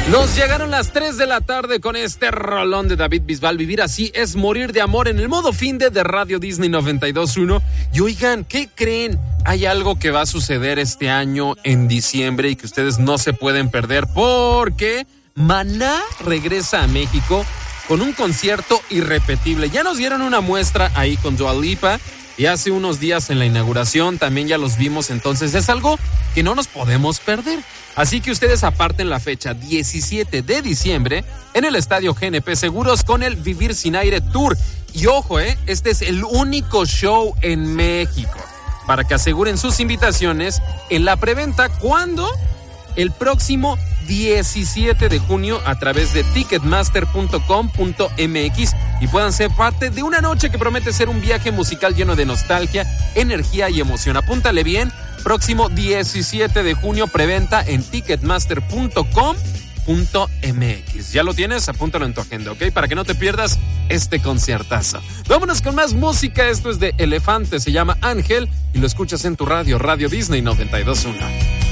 Nos llegaron las 3 de la tarde con este rolón de David Bisbal. Vivir así es morir de amor en el modo finde de Radio Disney 92.1. Y oigan, ¿qué creen? Hay algo que va a suceder este año en diciembre y que ustedes no se pueden perder porque Maná regresa a México con un concierto irrepetible. Ya nos dieron una muestra ahí con Dua Lipa y hace unos días en la inauguración también ya los vimos. Entonces es algo que no nos podemos perder. Así que ustedes aparten la fecha 17 de diciembre en el Estadio GNP Seguros con el Vivir Sin Aire Tour. Y ojo, este es el único show en México para que aseguren sus invitaciones en la preventa. ¿Cuándo? El próximo 17 de junio a través de ticketmaster.com.mx y puedan ser parte de una noche que promete ser un viaje musical lleno de nostalgia, energía y emoción. Apúntale bien. Próximo 17 de junio, preventa en ticketmaster.com.mx. ¿Ya lo tienes? Apúntalo en tu agenda, ¿ok? Para que no te pierdas este conciertazo. Vámonos con más música. Esto es de Elefante, se llama Ángel y lo escuchas en tu radio, Radio Disney 92.1.